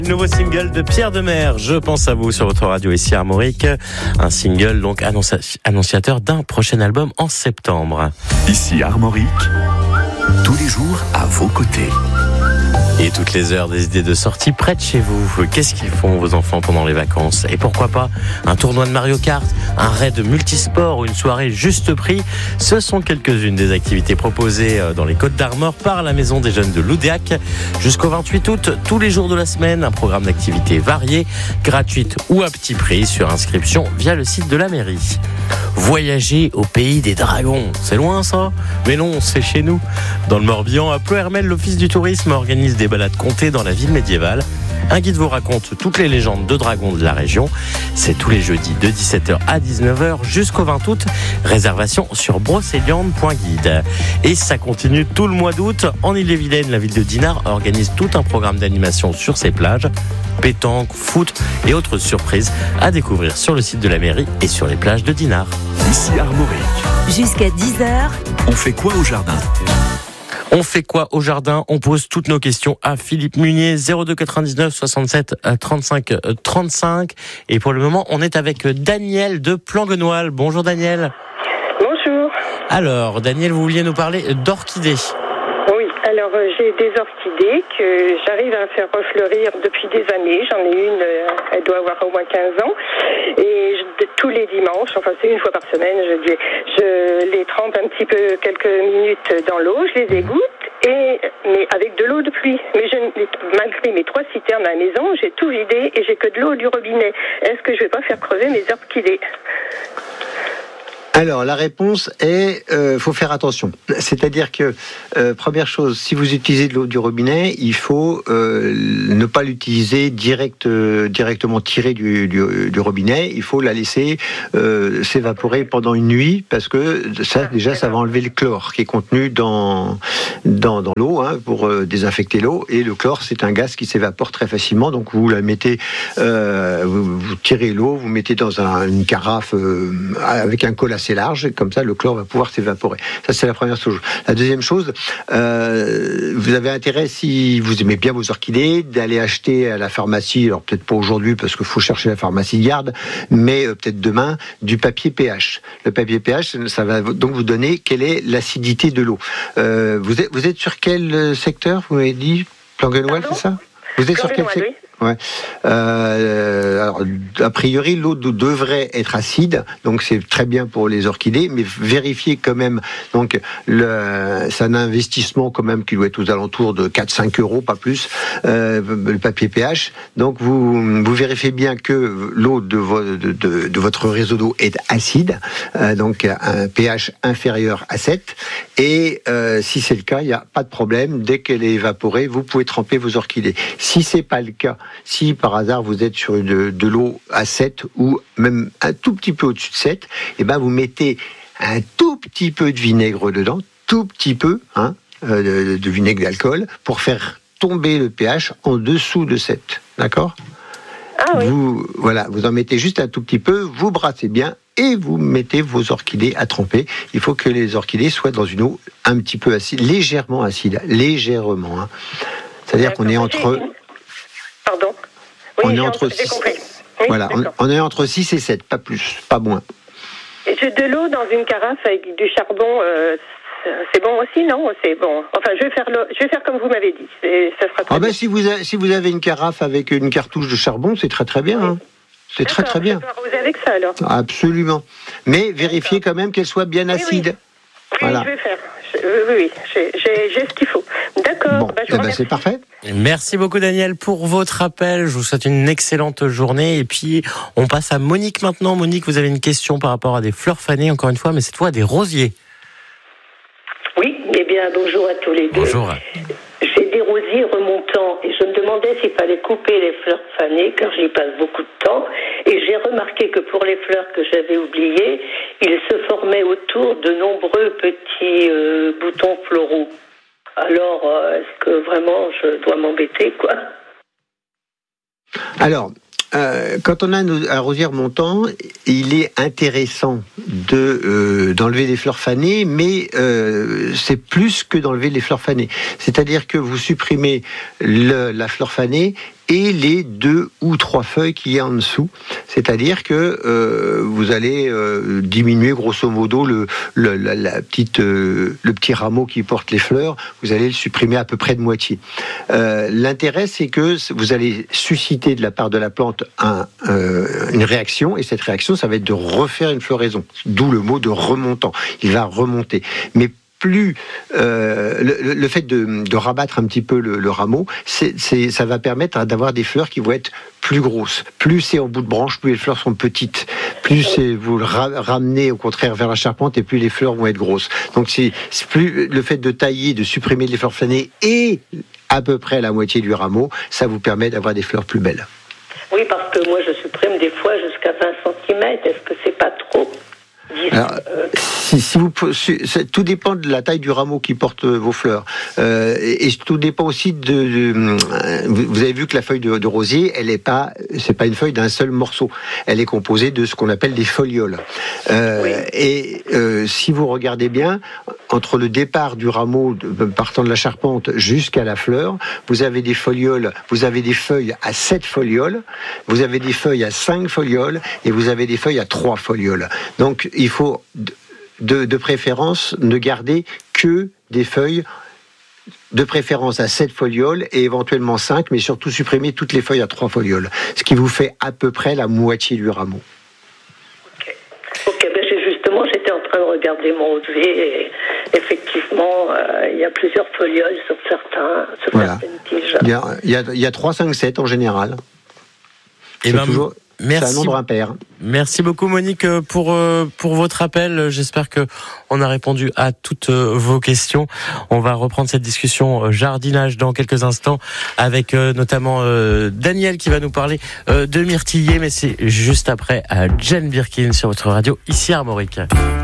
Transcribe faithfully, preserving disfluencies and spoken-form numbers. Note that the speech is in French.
Nouveau single de Pierre Demers, Je pense à vous sur votre radio ici à Armorique. Un single donc annonci- annonciateur d'un prochain album en septembre. Ici Armorique, tous les jours à vos côtés. Et toutes les heures, des idées de sortie près de chez vous. Qu'est-ce qu'ils font vos enfants pendant les vacances? Et pourquoi pas un tournoi de Mario Kart, un raid multisport ou une soirée juste prix? Ce sont quelques-unes des activités proposées dans les Côtes d'Armor par la Maison des Jeunes de Loudéac. Jusqu'au vingt-huit août, tous les jours de la semaine, un programme d'activités variées, gratuites ou à petit prix sur inscription via le site de la mairie. Voyager au pays des dragons, c'est loin ça? Mais non, c'est chez nous. Dans le Morbihan, à Pleuhermel, l'Office du tourisme organise des balades comptées dans la ville médiévale. Un guide vous raconte toutes les légendes de dragons de la région. C'est tous les jeudis de dix-sept heures à dix-neuf heures jusqu'au vingt août. Réservation sur brocéliande point guide. Et ça continue tout le mois d'août. En Ille-et-Vilaine, la ville de Dinard organise tout un programme d'animation sur ses plages. Pétanque, foot et autres surprises à découvrir sur le site de la mairie et sur les plages de Dinard. Ici Armorique. Jusqu'à dix heures. On fait quoi au jardin ? On fait quoi au jardin? On pose toutes nos questions à Philippe Munier, zéro deux quatre-vingt-dix-neuf soixante-sept trente-cinq trente-cinq. Et pour le moment, on est avec Daniel de Planguenoil. Bonjour Daniel. Bonjour. Alors, Daniel, vous vouliez nous parler d'orchidées. Oui, alors euh, j'ai des orchidées que j'arrive à faire refleurir depuis des années. J'en ai une, euh, elle doit avoir au moins quinze ans. Et je, de, tous les dimanches, enfin c'est une fois par semaine, je, je les trempe un petit peu quelques minutes dans l'eau, je les égoutte. Et, mais avec de l'eau de pluie. Mais je, malgré mes trois citernes à la maison, j'ai tout vidé et j'ai que de l'eau du robinet. Est-ce que je vais pas faire crever mes orchidées ? Alors, la réponse est, euh, faut faire attention. C'est-à-dire que, euh, première chose, si vous utilisez de l'eau du robinet, il faut euh, ne pas l'utiliser direct, euh, directement tirée du, du, du robinet. Il faut la laisser euh, s'évaporer pendant une nuit, parce que ça, déjà, ça va enlever le chlore qui est contenu dans dans, dans l'eau, hein, pour euh, désinfecter l'eau. Et le chlore, c'est un gaz qui s'évapore très facilement. Donc, vous la mettez, euh, vous, vous tirez l'eau, vous mettez dans un, une carafe euh, avec un col assez large, et comme ça le chlore va pouvoir s'évaporer. Ça, c'est la première chose. La deuxième chose, euh, vous avez intérêt, si vous aimez bien vos orchidées, d'aller acheter à la pharmacie, alors peut-être pas aujourd'hui parce qu'il faut chercher la pharmacie de garde, mais euh, peut-être demain, du papier pH. Le papier pH, ça va donc vous donner quelle est l'acidité de l'eau. Euh, vous êtes, vous êtes sur quel secteur, vous m'avez dit? Planguenoil, c'est ça? Vous êtes sur quel secteur? Oui. Ouais. Euh, alors, a priori, l'eau devrait être acide, donc c'est très bien pour les orchidées, mais vérifiez quand même. Donc, le, c'est un investissement quand même qui doit être aux alentours de quatre à cinq euros, pas plus, euh, le papier pH. Donc, vous, vous vérifiez bien que l'eau de, vo, de, de, de votre réseau d'eau est acide, euh, donc un pH inférieur à sept. Et euh, si c'est le cas, il n'y a pas de problème. Dès qu'elle est évaporée, vous pouvez tremper vos orchidées. Si c'est pas le cas, si par hasard vous êtes sur de, de l'eau à sept ou même un tout petit peu au-dessus de sept, et ben vous mettez un tout petit peu de vinaigre dedans, tout petit peu, hein, de, de vinaigre d'alcool, pour faire tomber le pH en dessous de sept. D'accord ? Ah oui. Vous, voilà, vous en mettez juste un tout petit peu, vous brassez bien et vous mettez vos orchidées à tremper. Il faut que les orchidées soient dans une eau un petit peu acide, légèrement acide, légèrement. Hein. C'est-à-dire qu'on est entre... Pardon. Oui, on est j'ai, entre j'ai six, compris. Oui, voilà, on, on est entre six et sept, pas plus, pas moins. Et j'ai de l'eau dans une carafe avec du charbon, euh, c'est bon aussi, non? C'est bon. Enfin, je vais faire, le, je vais faire comme vous m'avez dit. C'est, ça sera très ah ben, bien. si vous, avez, si vous avez une carafe avec une cartouche de charbon, c'est très très bien. Oui. Hein. C'est D'accord, très très bien. Je vais arroser avec ça alors. Absolument. Mais vérifiez quand même qu'elle soit bien acide. Oui, oui. Voilà. Oui, je vais faire. Je, oui, oui, j'ai, j'ai, j'ai ce qu'il faut. D'accord. Bon, bah, je eh vous ben, c'est parfait. Merci beaucoup Daniel pour votre appel. Je vous souhaite une excellente journée. Et puis, on passe à Monique maintenant. Monique, vous avez une question par rapport à des fleurs fanées, encore une fois, mais cette fois à des rosiers. Oui, eh bien, bonjour à tous les deux. Bonjour. J'ai des rosiers remontants et je me demandais s'il fallait couper les fleurs fanées, car j'y passe beaucoup de temps. Et j'ai remarqué que pour les fleurs que j'avais oubliées, il se formait autour de nombreux petits euh, boutons floraux. Alors, euh, est-ce que vraiment je dois m'embêter, quoi ? Alors, euh, quand on a un rosier remontant, il est intéressant de, euh, d'enlever les fleurs fanées, mais euh, c'est plus que d'enlever les fleurs fanées. C'est-à-dire que vous supprimez le, la fleur fanée et les deux ou trois feuilles qu'il y a en dessous. C'est-à-dire que euh, vous allez euh, diminuer grosso modo le, le, la, la petite, euh, le petit rameau qui porte les fleurs, vous allez le supprimer à peu près de moitié. Euh, l'intérêt, c'est que vous allez susciter de la part de la plante un, euh, une réaction, et cette réaction, ça va être de refaire une floraison, d'où le mot de remontant. Il va remonter. Mais plus euh, le, le fait de, de rabattre un petit peu le, le rameau, c'est, c'est, ça va permettre d'avoir des fleurs qui vont être plus grosses. Plus c'est en bout de branche, plus les fleurs sont petites. Plus c'est, vous le ra- ramenez au contraire vers la charpente, et plus les fleurs vont être grosses. Donc c'est, c'est plus le fait de tailler, de supprimer les fleurs fanées et à peu près la moitié du rameau, ça vous permet d'avoir des fleurs plus belles. Oui, parce que moi je supprime des fois jusqu'à vingt centimètres. Est-ce que c'est pas trop ? Alors, si, si vous, tout dépend de la taille du rameau qui porte vos fleurs, euh, et, et tout dépend aussi de, de. Vous avez vu que la feuille de, de rosier, elle est pas, c'est pas une feuille d'un seul morceau. Elle est composée de ce qu'on appelle des folioles. Euh, oui. Et euh, si vous regardez bien, entre le départ du rameau de, partant de la charpente jusqu'à la fleur, vous avez des folioles, vous avez des feuilles à sept folioles, vous avez des feuilles à cinq folioles, et vous avez des feuilles à trois folioles. Donc il faut de, de préférence ne garder que des feuilles de préférence à sept folioles et éventuellement cinq, mais surtout supprimer toutes les feuilles à trois folioles, ce qui vous fait à peu près la moitié du rameau. Ok, ok, ben j'ai justement, j'étais en train de regarder mon rosier et effectivement, euh, il y a plusieurs folioles sur certains, sur voilà. certaines tiges. Il y a, il y a, il y a trois, cinq, sept en général. Et c'est ben, toujours... Merci. C'est un nombre impair. Merci beaucoup Monique pour pour votre appel. J'espère que on a répondu à toutes vos questions. On va reprendre cette discussion jardinage dans quelques instants avec notamment Daniel qui va nous parler de myrtillers, mais c'est juste après Jane Birkin sur votre radio ici à Armorique.